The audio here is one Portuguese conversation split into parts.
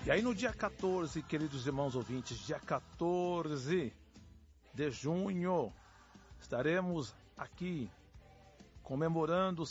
E aí no dia 14, queridos irmãos ouvintes, dia 14 de junho, estaremos aqui comemorando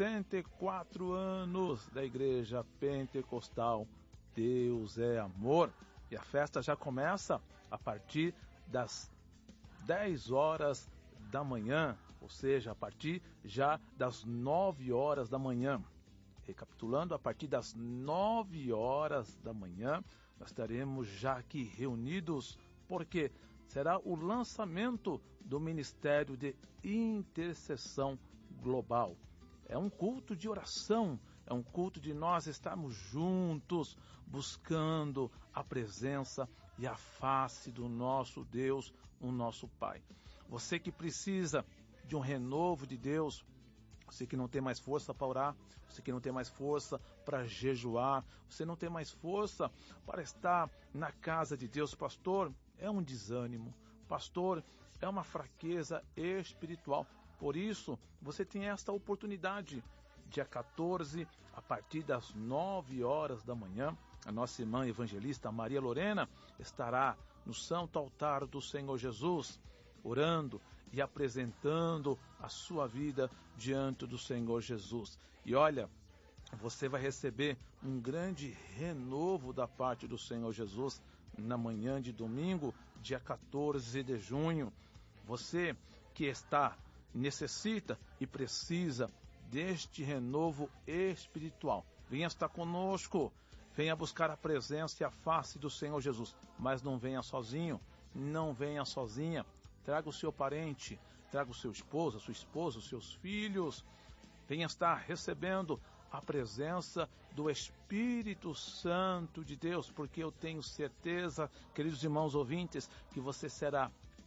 64 anos da Igreja Pentecostal Deus é Amor. E a festa já começa a partir das 10 horas da manhã, ou seja, a partir já das 9 horas da manhã. Recapitulando, a partir das 9 horas da manhã, nós estaremos já aqui reunidos, porque será o lançamento do Ministério de Intercessão Global. É um culto de oração, é um culto de nós estarmos juntos, buscando a presença e a face do nosso Deus, o nosso Pai. Você que precisa de um renovo de Deus, você que não tem mais força para orar, você que não tem mais força para jejuar, você não tem mais força para estar na casa de Deus, pastor, é um desânimo, pastor, é uma fraqueza espiritual. Por isso, você tem esta oportunidade, dia 14, a partir das 9 horas da manhã, a nossa irmã evangelista Maria Lorena estará no Santo Altar do Senhor Jesus, orando e apresentando a sua vida diante do Senhor Jesus. E olha, você vai receber um grande renovo da parte do Senhor Jesus na manhã de domingo, dia 14 de junho. Você que necessita e precisa deste renovo espiritual, venha estar conosco, venha buscar a presença e a face do Senhor Jesus, mas não venha sozinho, não venha sozinha. Traga o seu parente, traga o seu esposo, a sua esposa, os seus filhos. Venha estar recebendo a presença do Espírito Santo de Deus, porque eu tenho certeza, queridos irmãos ouvintes, que você será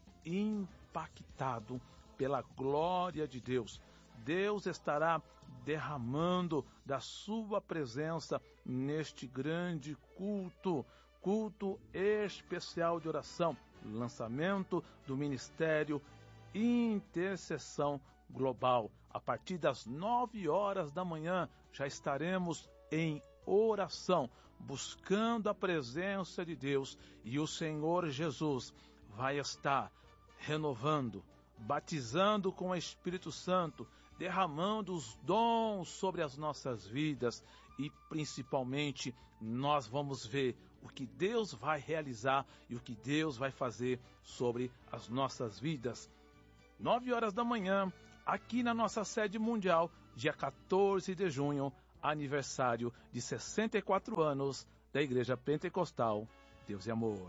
impactado pela glória de Deus. Deus estará derramando da sua presença neste grande culto especial de oração, lançamento do Ministério Intercessão Global. A partir das 9 horas da manhã já estaremos em oração, buscando a presença de Deus, e o Senhor Jesus vai estar renovando, batizando com o Espírito Santo, derramando os dons sobre as nossas vidas, e principalmente nós vamos ver o que Deus vai realizar e o que Deus vai fazer sobre as nossas vidas. 9 horas da manhã, aqui na nossa sede mundial, dia 14 de junho, aniversário de 64 anos da Igreja Pentecostal Deus é Amor.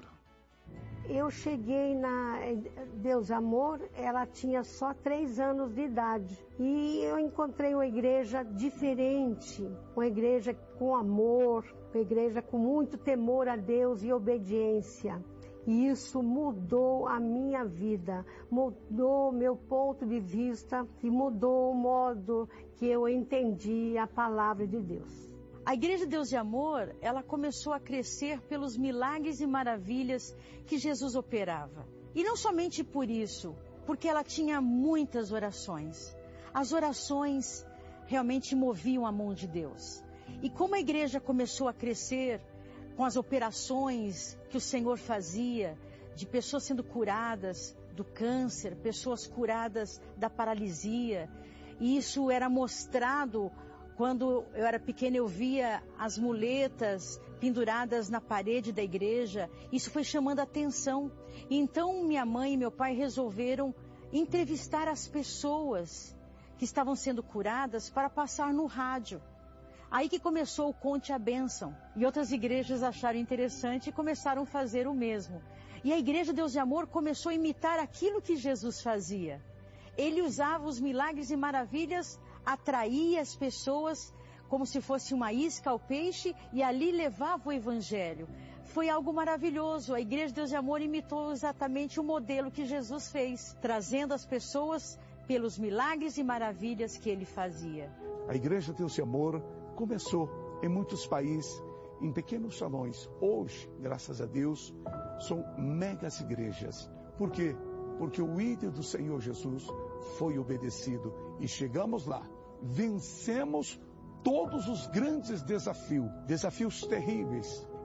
Eu cheguei na Deus é Amor, ela tinha só 3 anos de idade. E eu encontrei uma igreja diferente, uma igreja com amor, uma igreja com muito temor a Deus e obediência. E isso mudou a minha vida, mudou meu ponto de vista e mudou o modo que eu entendi a palavra de Deus. A Igreja Deus de Amor, ela começou a crescer pelos milagres e maravilhas que Jesus operava. E não somente por isso, porque ela tinha muitas orações. As orações realmente moviam a mão de Deus. E como a igreja começou a crescer com as operações que o Senhor fazia, de pessoas sendo curadas do câncer, pessoas curadas da paralisia, e isso era mostrado. Quando eu era pequena, eu via as muletas penduradas na parede da igreja. Isso foi chamando a atenção. Então, minha mãe e meu pai resolveram entrevistar as pessoas que estavam sendo curadas para passar no rádio. Aí que começou o Conte a Bênção. E outras igrejas acharam interessante e começaram a fazer o mesmo. E a Igreja Deus de Amor começou a imitar aquilo que Jesus fazia. Ele usava os milagres e maravilhas, atraía as pessoas como se fosse uma isca ao peixe e ali levava o Evangelho. Foi algo maravilhoso. A Igreja Deus de Amor imitou exatamente o modelo que Jesus fez, trazendo as pessoas pelos milagres e maravilhas que ele fazia. A Igreja Deus de Amor começou em muitos países, em pequenos salões. Hoje, graças a Deus, são megas igrejas. Por quê? Porque o ídolo do Senhor Jesus foi obedecido e chegamos lá. Vencemos todos os grandes desafios terríveis.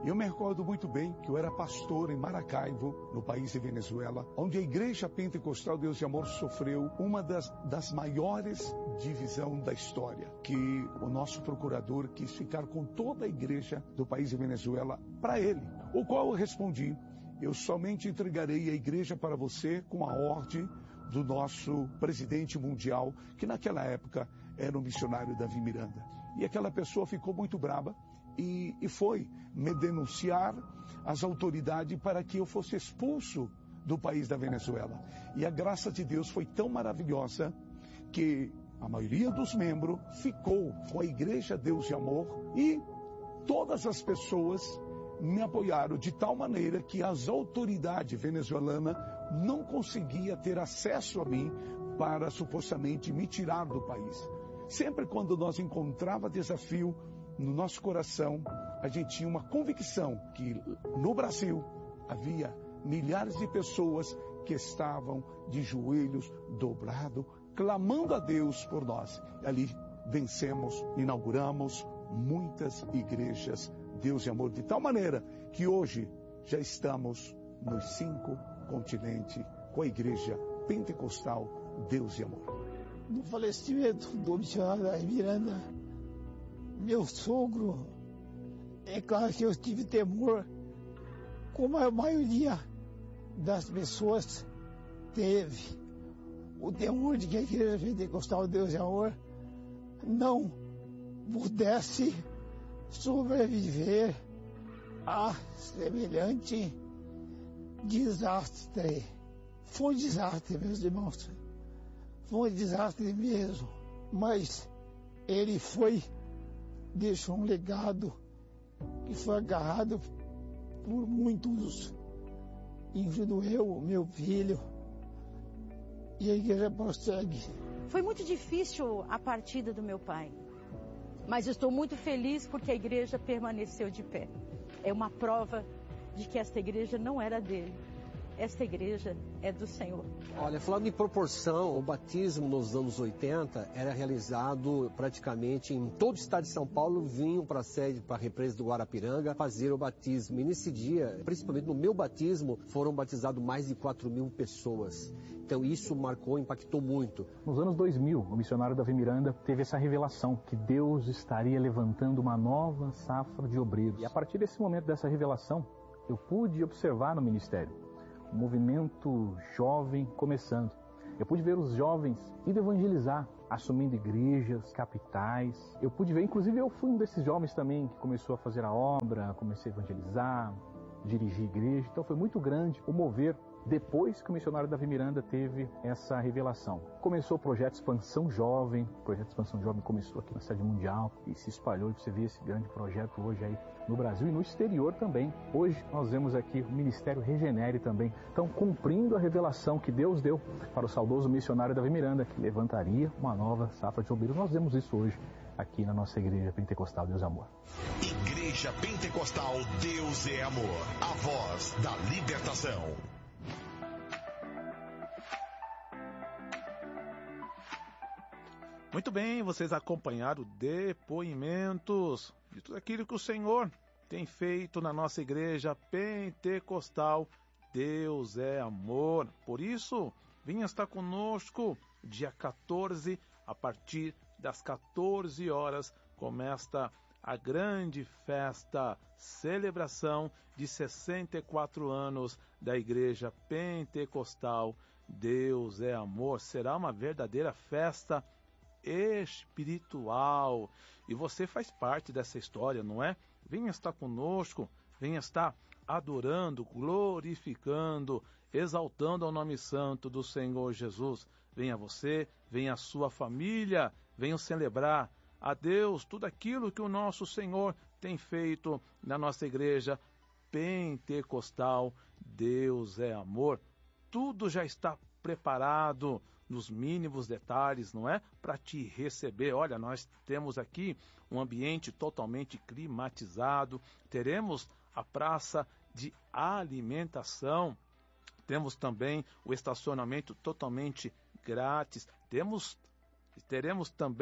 Eu me recordo muito bem que eu era pastor em Maracaibo, no país de Venezuela, onde a Igreja Pentecostal Deus de Amor sofreu uma das maiores divisões da história, que o nosso procurador quis ficar com toda a igreja do país de Venezuela para ele, o qual eu respondi: eu somente entregarei a igreja para você com a ordem do nosso presidente mundial, que naquela época era o missionário Davi Miranda. E aquela pessoa ficou muito brava e foi me denunciar às autoridades para que eu fosse expulso do país da Venezuela. E a graça de Deus foi tão maravilhosa que a maioria dos membros ficou com a Igreja Deus de Amor e todas as pessoas me apoiaram de tal maneira que as autoridades venezuelanas não conseguiam ter acesso a mim para supostamente me tirar do país. Sempre quando nós encontrava desafio no nosso coração, a gente tinha uma convicção que no Brasil havia milhares de pessoas que estavam de joelhos dobrados, clamando a Deus por nós. E ali vencemos, inauguramos muitas igrejas Deus de Amor, de tal maneira que hoje já estamos nos 5 continentes com a Igreja Pentecostal Deus de Amor. No falecimento do missionário Davi Miranda, meu sogro, é claro que eu tive temor, como a maioria das pessoas teve, o temor de que a Igreja Pentecostal Deus de Amor não pudesse sobreviver a semelhante desastre. Foi um desastre, meus irmãos. Foi um desastre mesmo. Mas ele deixou um legado que foi agarrado por muitos, incluindo eu, meu filho, e a igreja prossegue. Foi muito difícil a partida do meu pai, mas estou muito feliz porque a igreja permaneceu de pé. É uma prova de que esta igreja não era dele. Esta igreja é do Senhor. Olha, falando em proporção, o batismo nos anos 80 era realizado praticamente em todo o estado de São Paulo, vinham para a sede, para a represa do Guarapiranga, fazer o batismo. E nesse dia, principalmente no meu batismo, foram batizados mais de 4.000 pessoas. Então isso marcou, impactou muito. Nos anos 2000, o missionário Davi Miranda teve essa revelação que Deus estaria levantando uma nova safra de obreiros. E a partir desse momento, dessa revelação, eu pude observar no ministério um movimento jovem começando. Eu pude ver os jovens indo evangelizar, assumindo igrejas, capitais. Eu pude ver, inclusive eu fui um desses jovens também que começou a fazer a obra, comecei a evangelizar, dirigir igreja. Então foi muito grande o mover depois que o missionário Davi Miranda teve essa revelação. Começou o projeto Expansão Jovem. O projeto Expansão Jovem começou aqui na sede mundial e se espalhou. E você vê esse grande projeto hoje aí no Brasil e no exterior também. Hoje nós vemos aqui o Ministério Regenere também. Então, cumprindo a revelação que Deus deu para o saudoso missionário Davi Miranda, que levantaria uma nova safra de obreiros. Nós vemos isso hoje aqui na nossa Igreja Pentecostal Deus é Amor. Igreja Pentecostal Deus é Amor, a voz da libertação. Muito bem, vocês acompanharam depoimentos de tudo aquilo que o Senhor tem feito na nossa Igreja Pentecostal Deus é Amor. Por isso, venha estar conosco dia 14, a partir das 14 horas, começa a grande festa, celebração de 64 anos da Igreja Pentecostal Deus é Amor. Será uma verdadeira festa espiritual. E você faz parte dessa história, não é? Venha estar conosco, venha estar adorando, glorificando, exaltando ao nome santo do Senhor Jesus. Venha você, venha a sua família, venham celebrar a Deus tudo aquilo que o nosso Senhor tem feito na nossa Igreja Pentecostal Deus é Amor. Tudo já está preparado nos mínimos detalhes, não é? Para te receber. Olha, nós temos aqui um ambiente totalmente climatizado, teremos a praça de alimentação, temos também o estacionamento totalmente grátis, teremos também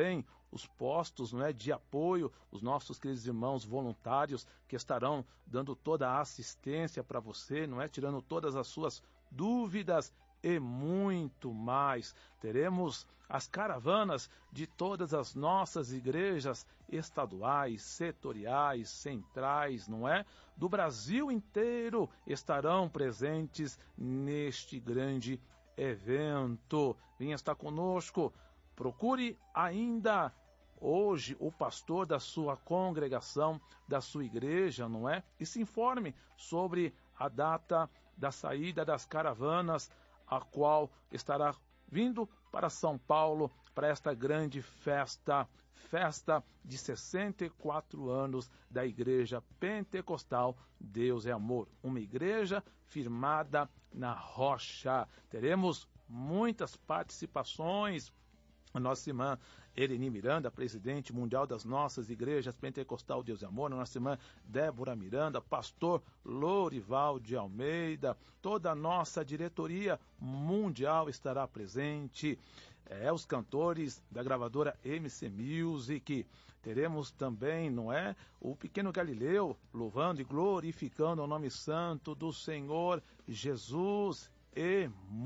os postos, não é, de apoio, os nossos queridos irmãos voluntários que estarão dando toda a assistência para você, não é, tirando todas as suas dúvidas e muito mais. Teremos as caravanas de todas as nossas igrejas estaduais, setoriais, centrais, não é? Do Brasil inteiro estarão presentes neste grande evento. Venha estar conosco. Procure ainda hoje o pastor da sua congregação, da sua igreja, não é? E se informe sobre a data da saída das caravanas, a qual estará vindo para São Paulo para esta grande festa de 64 anos da Igreja Pentecostal Deus é Amor, uma igreja firmada na rocha. Teremos muitas participações. A nossa irmã Eleni Miranda, presidente mundial das nossas igrejas Pentecostal Deus e Amor, a nossa irmã Débora Miranda, pastor Lorival de Almeida, toda a nossa diretoria mundial estará presente, os cantores da gravadora MC Music, teremos também, não é, o pequeno Galileu louvando e glorificando o nome santo do Senhor Jesus e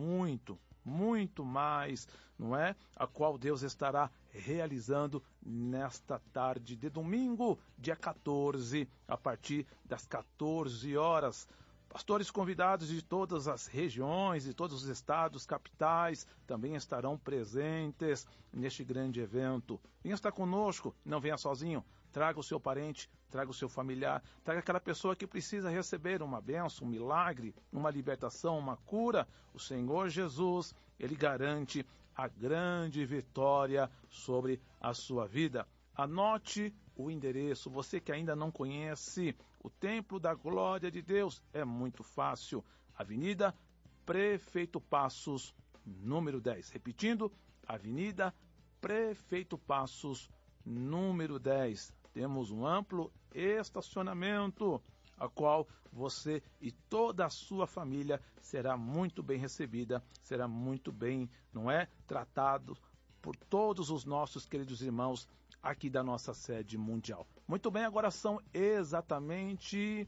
muito mais, não é? A qual Deus estará realizando nesta tarde de domingo, dia 14, a partir das 14 horas. Pastores convidados de todas as regiões, de todos os estados, capitais, também estarão presentes neste grande evento. Venha estar conosco, não venha sozinho. Traga o seu parente, traga o seu familiar, traga aquela pessoa que precisa receber uma bênção, um milagre, uma libertação, uma cura. O Senhor Jesus, Ele garante a grande vitória sobre a sua vida. Anote o endereço. Você que ainda não conhece o Templo da Glória de Deus, é muito fácil. Avenida Prefeito Passos, número 10. Repetindo, Avenida Prefeito Passos, número 10. Temos um amplo estacionamento, a qual você e toda a sua família será muito bem recebida, será muito bem, não é, tratado por todos os nossos queridos irmãos aqui da nossa sede mundial. Muito bem, agora são exatamente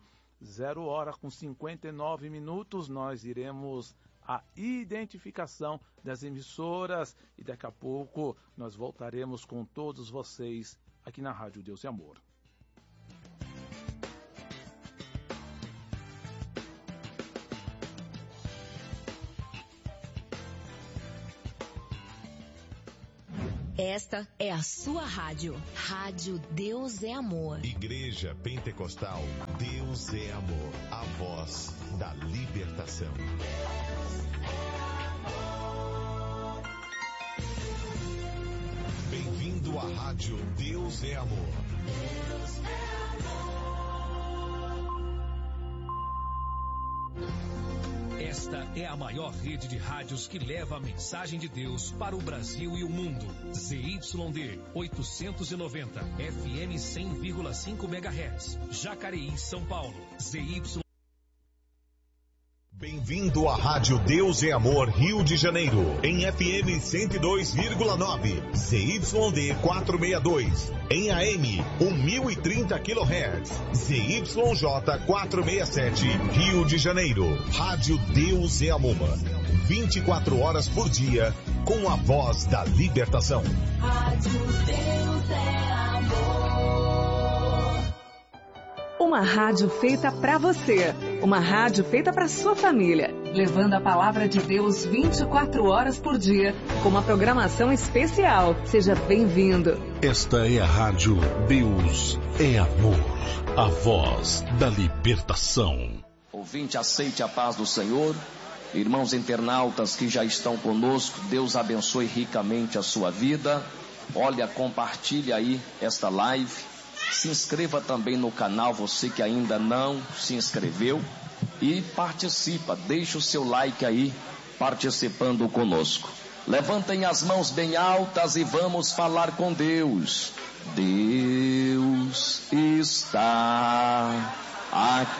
0h59. Nós iremos à identificação das emissoras e daqui a pouco nós voltaremos com todos vocês aqui na Rádio Deus e Amor. Esta é a sua rádio. Rádio Deus é Amor. Igreja Pentecostal Deus é Amor. A voz da libertação. Bem-vindo à Rádio Deus é Amor. Deus é amor. Esta é a maior rede de rádios que leva a mensagem de Deus para o Brasil e o mundo. ZYD 890, FM 100,5 MHz, Jacareí, São Paulo. ZY. Bem-vindo à Rádio Deus é Amor, Rio de Janeiro, em FM 102,9, ZYD 462, em AM 1030 kHz, ZYJ 467, Rio de Janeiro. Rádio Deus é Amor, 24 horas por dia, com a voz da libertação. Rádio Deus é Amor. Uma rádio feita para você, uma rádio feita para sua família, levando a palavra de Deus 24 horas por dia, com uma programação especial. Seja bem-vindo. Esta é a Rádio Deus é Amor, a voz da libertação. Ouvinte, aceite a paz do Senhor. Irmãos internautas que já estão conosco, Deus abençoe ricamente a sua vida. Olha, compartilhe aí esta live. Se inscreva também no canal, você que ainda não se inscreveu, e participa, deixa o seu like aí, participando conosco. Levantem as mãos bem altas e vamos falar com Deus. Deus está aqui.